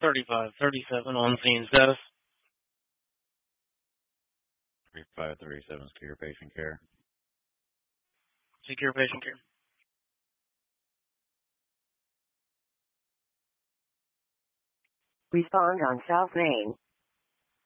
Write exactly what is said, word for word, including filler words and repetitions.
thirty-five thirty-seven on scene status. thirty-five thirty-seven, secure patient care. Secure patient care. Respond on South Main.